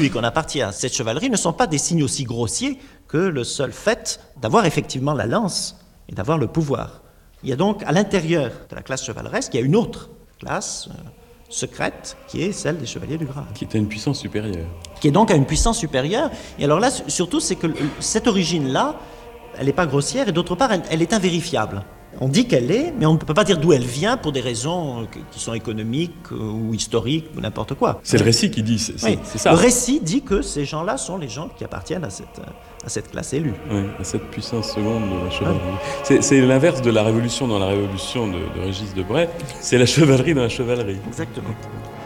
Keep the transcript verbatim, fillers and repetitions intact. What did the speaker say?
élus et qu'on appartient à cette chevalerie ne sont pas des signes aussi grossiers que le seul fait d'avoir effectivement la lance et d'avoir le pouvoir. Il y a donc à l'intérieur de la classe chevaleresque, il y a une autre classe euh, secrète qui est celle des chevaliers du Graal. Qui est à une puissance supérieure. Qui est donc à une puissance supérieure. Et alors là, surtout, c'est que cette origine-là, elle n'est pas grossière et d'autre part, elle, elle est invérifiable. On dit qu'elle est, mais on ne peut pas dire d'où elle vient pour des raisons qui sont économiques ou historiques ou n'importe quoi. C'est le récit qui dit, c'est, oui. c'est ça. Le récit dit que ces gens-là sont les gens qui appartiennent à cette, à cette classe élue. Oui, à cette puissance seconde de la chevalerie. Ah. C'est, c'est l'inverse de la Révolution dans la Révolution de, de Régis Debray, c'est la chevalerie dans la chevalerie. Exactement.